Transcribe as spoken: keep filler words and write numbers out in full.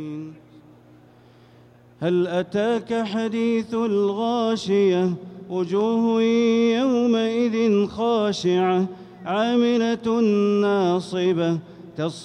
هل أتاك حديث الغاشية وجوه يومئذ خاشعة عاملة ناصبة